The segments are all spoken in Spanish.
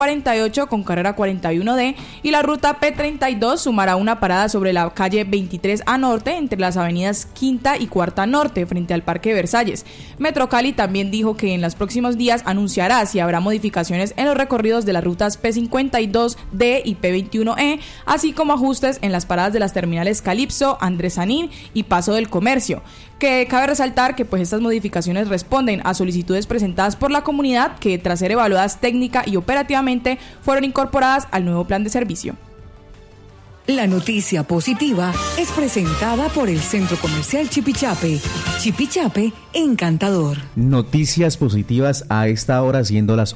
48 con carrera 41D y la ruta P32 sumará una parada sobre la calle 23A Norte entre las avenidas Quinta y Cuarta Norte frente al Parque Versalles. Metro Cali también dijo que en los próximos días anunciará si habrá modificaciones en los recorridos de las rutas P52D y P21E, así como ajustes en las paradas de las terminales Calipso, Andrés Sanín y Paso del Comercio. Que cabe resaltar que pues estas modificaciones responden a solicitudes presentadas por la comunidad que tras ser evaluadas técnica y operativamente fueron incorporadas al nuevo plan de servicio. La noticia positiva es presentada por el Centro Comercial Chipichape. Chipichape, encantador. Noticias positivas a esta hora, siendo las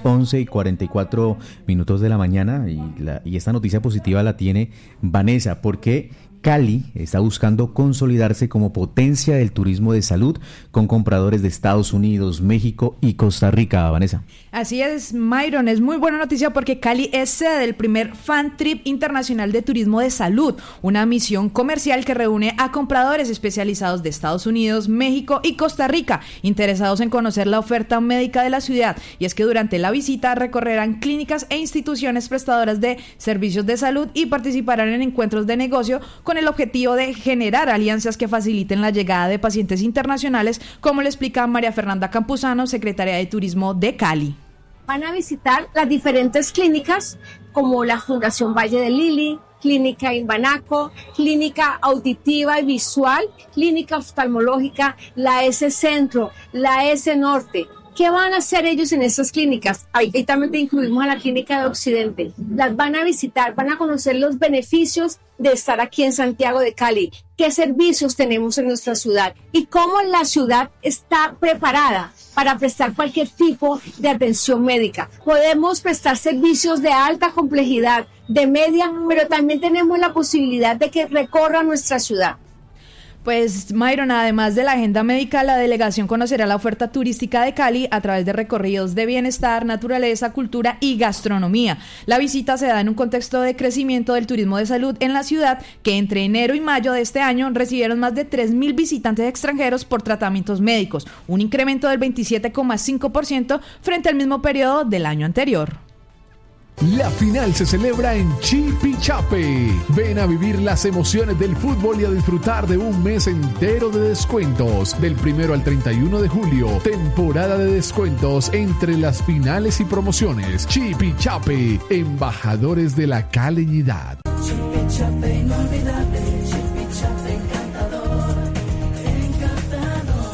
11:44 de la mañana, y esta noticia positiva la tiene Vanessa, porque Cali está buscando consolidarse como potencia del turismo de salud con compradores de Estados Unidos, México y Costa Rica. Vanessa. Así es, Myron, es muy buena noticia porque Cali es sede del primer Fan Trip Internacional de Turismo de Salud, una misión comercial que reúne a compradores especializados de Estados Unidos, México y Costa Rica, interesados en conocer la oferta médica de la ciudad. Y es que durante la visita recorrerán clínicas e instituciones prestadoras de servicios de salud y participarán en encuentros de negocio con el objetivo de generar alianzas que faciliten la llegada de pacientes internacionales, como le explica María Fernanda Campuzano, secretaria de Turismo de Cali. Van a visitar las diferentes clínicas como la Fundación Valle de Lili, Clínica Imbanaco, Clínica Auditiva y Visual, Clínica Oftalmológica, la S Centro, la S Norte. ¿Qué van a hacer ellos en esas clínicas? Ahí también incluimos a la Clínica de Occidente. Las van a visitar, van a conocer los beneficios de estar aquí en Santiago de Cali, qué servicios tenemos en nuestra ciudad y cómo la ciudad está preparada para prestar cualquier tipo de atención médica. Podemos prestar servicios de alta complejidad, de media, pero también tenemos la posibilidad de que recorra nuestra ciudad. Pues, Myron, además de la agenda médica, la delegación conocerá la oferta turística de Cali a través de recorridos de bienestar, naturaleza, cultura y gastronomía. La visita se da en un contexto de crecimiento del turismo de salud en la ciudad, que entre enero y mayo de este año recibieron más de 3.000 visitantes extranjeros por tratamientos médicos, un incremento del 27,5% frente al mismo periodo del año anterior. La final se celebra en Chipichape. Ven a vivir las emociones del fútbol y a disfrutar de un mes entero de descuentos. Del 1 al 31 de julio, temporada de descuentos entre las finales y promociones. Chipichape, embajadores de la caleñidad. Chipichape inolvidable, Chipichape encantador, encantador.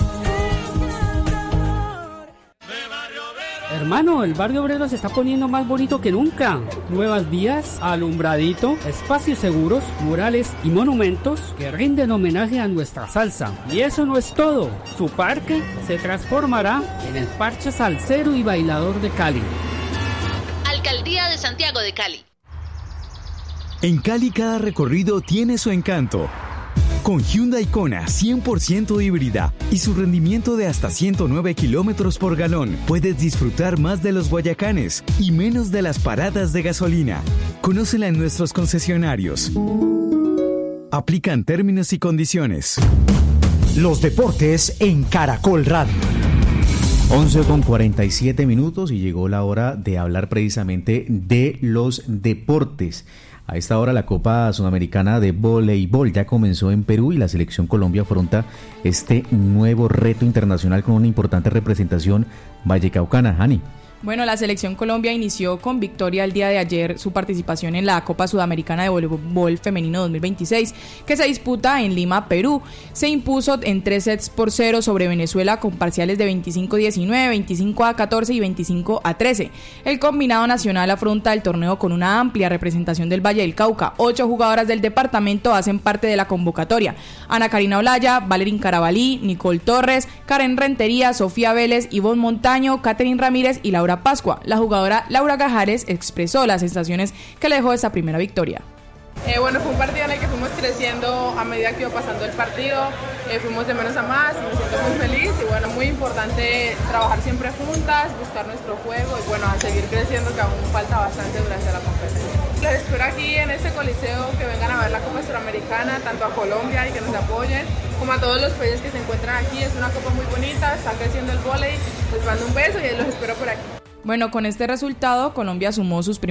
Hermano, el barrio obrero se está poniendo más bonito que nunca. Nuevas vías, alumbradito, espacios seguros, murales y monumentos que rinden homenaje a nuestra salsa. Y eso no es todo. Su parque se transformará en el parche salsero y bailador de Cali. Alcaldía de Santiago de Cali. En Cali cada recorrido tiene su encanto. Con Hyundai Kona 100% híbrida y su rendimiento de hasta 109 kilómetros por galón, puedes disfrutar más de los Guayacanes y menos de las paradas de gasolina. Conócela en nuestros concesionarios. Aplican términos y condiciones. Los deportes en Caracol Radio. 11:47 y llegó la hora de hablar precisamente de los deportes. A esta hora la Copa Sudamericana de Voleibol ya comenzó en Perú y la Selección Colombia afronta este nuevo reto internacional con una importante representación vallecaucana. Hani. Bueno, la Selección Colombia inició con victoria el día de ayer su participación en la Copa Sudamericana de Voleibol Femenino 2026, que se disputa en Lima, Perú. Se impuso en 3-0 sobre Venezuela con parciales de 25-19, 25-14 y 25-13. El combinado nacional afronta el torneo con una amplia representación del Valle del Cauca. 8 jugadoras del departamento hacen parte de la convocatoria: Ana Karina Olaya, Valerín Carabalí, Nicole Torres, Karen Rentería, Sofía Vélez, Ivonne Montaño, Catherine Ramírez y Laura Pascua. La jugadora Laura Gajares expresó las sensaciones que le dejó esta primera victoria. Bueno, fue un partido en el que fuimos creciendo a medida que iba pasando el partido, fuimos de menos a más, me siento muy feliz y bueno, muy importante trabajar siempre juntas, buscar nuestro juego y bueno, a seguir creciendo, que aún falta bastante durante la competencia. Les espero aquí en este coliseo que vengan a ver la Copa Suramericana, tanto a Colombia y que nos apoyen, como a todos los países que se encuentran aquí. Es una copa muy bonita, está creciendo el vóley, les mando un beso y los espero por aquí. Bueno, con este resultado, Colombia sumó sus